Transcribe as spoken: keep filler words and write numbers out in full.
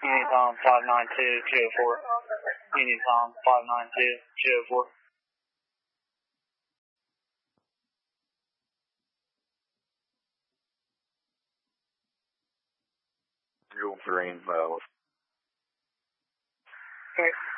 Union Tom five nine two two oh four. Union Tom five nine two two oh four. You're green, uh, Okay.